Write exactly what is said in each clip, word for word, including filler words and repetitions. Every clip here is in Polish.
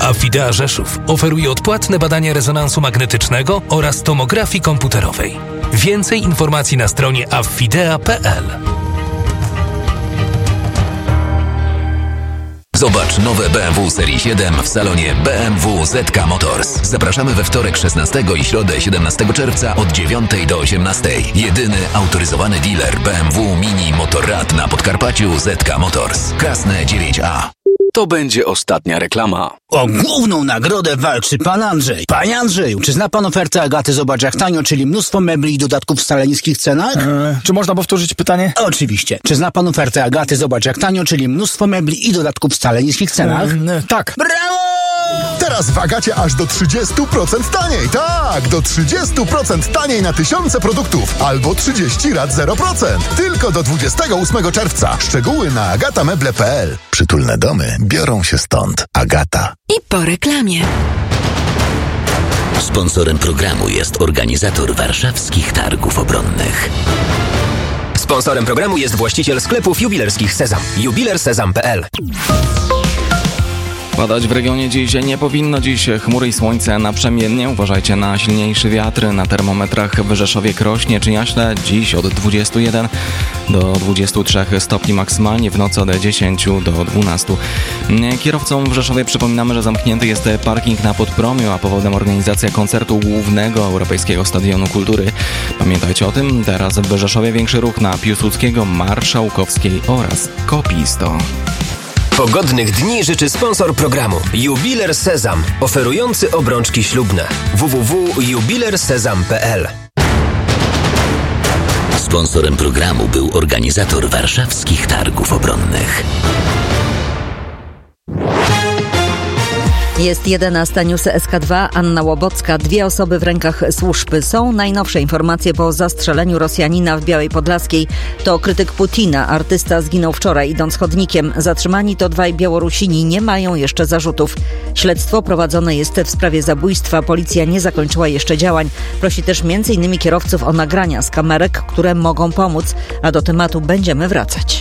Affidea Rzeszów oferuje odpłatne badania rezonansu magnetycznego oraz tomografii komputerowej. Więcej informacji na stronie affidea kropka p l. Zobacz nowe B M W Serii siedem w salonie B M W Z K Motors. Zapraszamy we wtorek szesnastego i środę siedemnastego czerwca od dziewiątej do osiemnastej. Jedyny autoryzowany dealer B M W Mini Motorrad na Podkarpaciu Z K Motors. Krasne dziewięć A. To będzie ostatnia reklama. O główną nagrodę walczy pan Andrzej. Panie Andrzeju, czy zna pan ofertę Agaty Zobacz jak tanio, czyli mnóstwo mebli i dodatków w wcale niskich cenach? Eee, czy można powtórzyć pytanie? Oczywiście. Czy zna pan ofertę Agaty Zobacz jak tanio, czyli mnóstwo mebli i dodatków w wcale niskich cenach? Eee, tak. Brawo! Teraz w Agacie aż do trzydzieści procent taniej. Tak, do trzydzieści procent taniej na tysiące produktów. Albo trzydzieści rat zero procent. Tylko do dwudziestego ósmego czerwca. Szczegóły na agatameble kropka p l. Przytulne domy biorą się stąd. Agata. I po reklamie. Sponsorem programu jest organizator warszawskich targów obronnych. Sponsorem programu jest właściciel sklepów jubilerskich Sezam. jubiler sezam kropka p l. Padać w regionie dziś nie powinno. Dziś chmury i słońce naprzemiennie. Uważajcie na silniejszy wiatr. Na termometrach w Rzeszowie, Krośnie czy Jaśle dziś od dwudziestu jeden do dwudziestu trzech stopni maksymalnie, w nocy od dziesięciu do dwunastu. Kierowcom w Rzeszowie przypominamy, że zamknięty jest parking na Podpromiu, a powodem organizacja koncertu głównego Europejskiego Stadionu Kultury. Pamiętajcie o tym. Teraz w Rzeszowie większy ruch na Piłsudskiego, Marszałkowskiej oraz Kopisto. Pogodnych dni życzy sponsor programu Jubiler Sezam, oferujący obrączki ślubne. w w w kropka jubiler sezam kropka p l. Sponsorem programu był organizator warszawskich targów obronnych. Jest jedenasta, newsy S K dwa, Anna Łobocka. Dwie osoby w rękach służb. Są najnowsze informacje po zastrzeleniu Rosjanina w Białej Podlaskiej. To krytyk Putina. Artysta zginął wczoraj idąc chodnikiem. Zatrzymani to dwaj Białorusini. Nie mają jeszcze zarzutów. Śledztwo prowadzone jest w sprawie zabójstwa. Policja nie zakończyła jeszcze działań. Prosi też między innymi kierowców o nagrania z kamerek, które mogą pomóc. A do tematu będziemy wracać.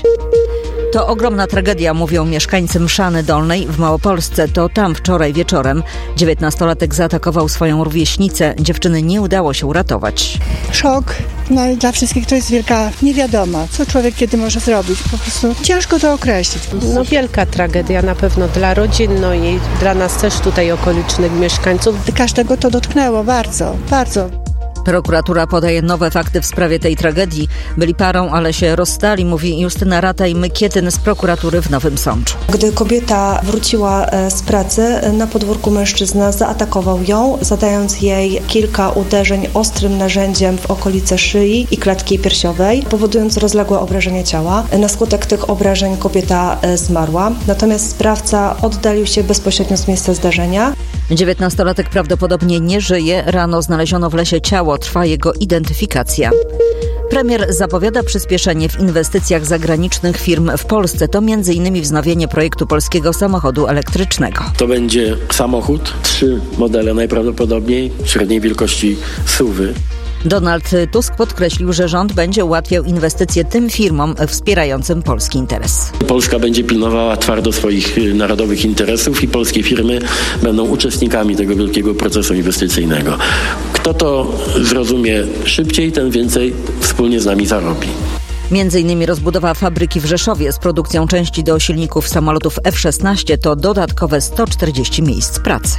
To ogromna tragedia, mówią mieszkańcy Mszany Dolnej w Małopolsce. To tam wczoraj wieczorem dziewiętnastolatek zaatakował swoją rówieśnicę. Dziewczyny nie udało się uratować. Szok. No i dla wszystkich to jest wielka niewiadoma, co człowiek kiedy może zrobić. Po prostu ciężko to określić. No wielka tragedia na pewno dla rodzin, no i dla nas też tutaj okolicznych mieszkańców. Każdego to dotknęło bardzo, bardzo. Prokuratura podaje nowe fakty w sprawie tej tragedii. Byli parą, ale się rozstali, mówi Justyna Rataj-Mykietyn z prokuratury w Nowym Sączu. Gdy kobieta wróciła z pracy, na podwórku mężczyzna zaatakował ją, zadając jej kilka uderzeń ostrym narzędziem w okolice szyi i klatki piersiowej, powodując rozległe obrażenia ciała. Na skutek tych obrażeń kobieta zmarła, natomiast sprawca oddalił się bezpośrednio z miejsca zdarzenia. dziewiętnastolatek prawdopodobnie nie żyje. Rano znaleziono w lesie ciało. Trwa jego identyfikacja. Premier zapowiada przyspieszenie w inwestycjach zagranicznych firm w Polsce. To między innymi wznowienie projektu polskiego samochodu elektrycznego. To będzie samochód, trzy modele najprawdopodobniej, średniej wielkości S U V-y. Donald Tusk podkreślił, że rząd będzie ułatwiał inwestycje tym firmom wspierającym polski interes. Polska będzie pilnowała twardo swoich narodowych interesów i polskie firmy będą uczestnikami tego wielkiego procesu inwestycyjnego. Kto to zrozumie szybciej, ten więcej wspólnie z nami zarobi. Między innymi rozbudowa fabryki w Rzeszowie z produkcją części do silników samolotów F szesnaście to dodatkowe sto czterdzieści miejsc pracy.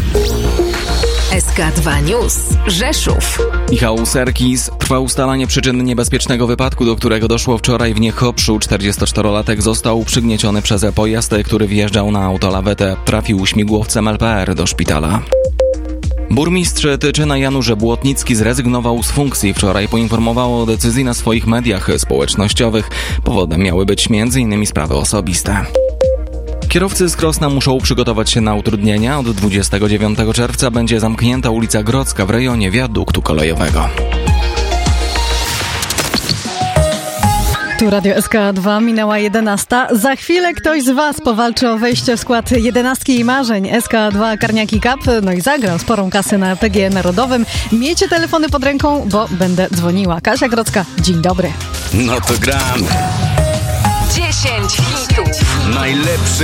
S K dwa News. Rzeszów. Michał Serkis. Trwa ustalanie przyczyn niebezpiecznego wypadku, do którego doszło wczoraj w Niechopszu. czterdziestoczterolatek został przygnieciony przez pojazd, który wjeżdżał na autolawetę. Trafił śmigłowcem L P R do szpitala. Burmistrz Tyczyna Janusz Błotnicki zrezygnował z funkcji. Wczoraj poinformował o decyzji na swoich mediach społecznościowych. Powodem miały być między innymi sprawy osobiste. Kierowcy z Krosna muszą przygotować się na utrudnienia. Od dwudziestego dziewiątego czerwca będzie zamknięta ulica Grodzka w rejonie wiaduktu kolejowego. Tu Radio S K dwa, minęła jedenasta. Za chwilę ktoś z Was powalczy o wejście w skład jedenastki i marzeń S K dwa Karniaki Cup, no i zagra sporą kasę na P G E Narodowym. Miejcie telefony pod ręką, bo będę dzwoniła. Kasia Grodzka, dzień dobry. No to gramy. dziesięć hitów. Najlepszy